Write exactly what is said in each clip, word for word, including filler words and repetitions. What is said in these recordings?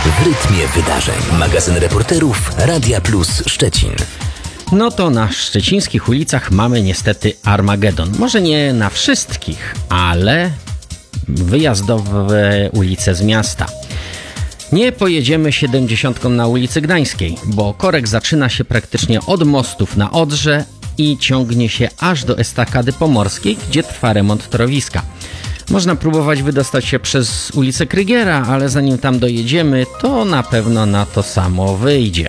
W rytmie wydarzeń. Magazyn reporterów Radia Plus Szczecin. No to na szczecińskich ulicach mamy niestety Armagedon. Może nie na wszystkich, ale wyjazdowe ulice z miasta. Nie pojedziemy siedemdziesiątką na ulicy Gdańskiej, bo korek zaczyna się praktycznie od mostów na Odrze i ciągnie się aż do Estakady Pomorskiej, gdzie trwa remont torowiska. Można próbować wydostać się przez ulicę Krygiera, ale zanim tam dojedziemy, to na pewno na to samo wyjdzie.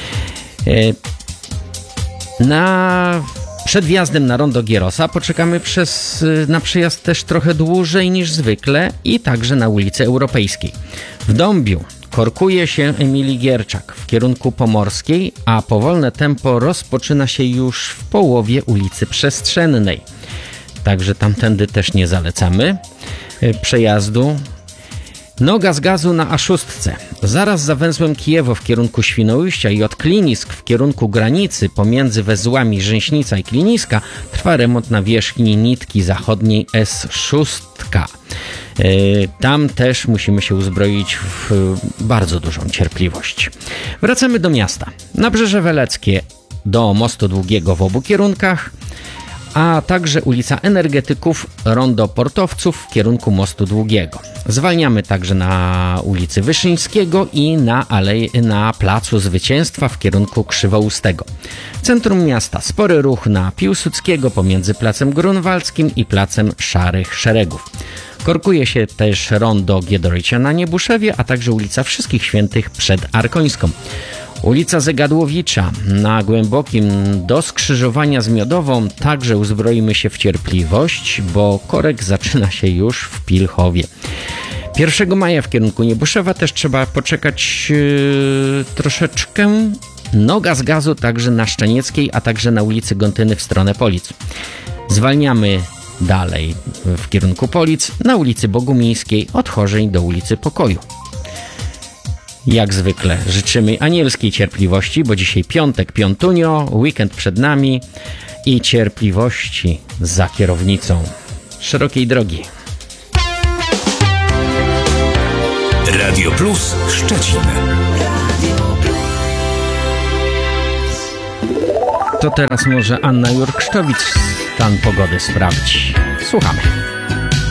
Na... Przed wjazdem na rondo Gierosa poczekamy przez, na przejazd też trochę dłużej niż zwykle i także na ulicy Europejskiej. W Dąbiu korkuje się Emilii Gierczak w kierunku Pomorskiej, a powolne tempo rozpoczyna się już w połowie ulicy Przestrzennej. Także tamtędy też nie zalecamy przejazdu. Noga z gazu na A sześć. Zaraz za węzłem Kijewo w kierunku Świnoujścia i od Klinisk w kierunku granicy pomiędzy węzłami Rzęśnica i Kliniska trwa remont nawierzchni nitki zachodniej S sześć. Tam też musimy się uzbroić w bardzo dużą cierpliwość. Wracamy do miasta. Nabrzeże Weleckie do Mostu Długiego w obu kierunkach, a także ulica Energetyków, rondo Portowców w kierunku Mostu Długiego. Zwalniamy także na ulicy Wyszyńskiego i na, alei, na Placu Zwycięstwa w kierunku Krzywoustego. Centrum miasta spory ruch na Piłsudskiego pomiędzy Placem Grunwaldzkim i Placem Szarych Szeregów. Korkuje się też rondo Giedroycia na Niebuszewie, a także ulica Wszystkich Świętych przed Arkońską. Ulica Zegadłowicza na Głębokim do skrzyżowania z Miodową także uzbroimy się w cierpliwość, bo korek zaczyna się już w Pilchowie. pierwszego maja w kierunku Niebuszewa też trzeba poczekać yy, troszeczkę. Noga z gazu także na Szczenieckiej, a także na ulicy Gontyny w stronę Polic. Zwalniamy dalej w kierunku Polic na ulicy Bogumińskiej od Chorzeń do ulicy Pokoju. Jak zwykle życzymy anielskiej cierpliwości, bo dzisiaj piątek, piątunio, weekend przed nami i cierpliwości za kierownicą. Szerokiej drogi. Radio Plus Szczecin. To teraz może Anna Jurksztowicz stan pogody sprawdzi. Słuchamy.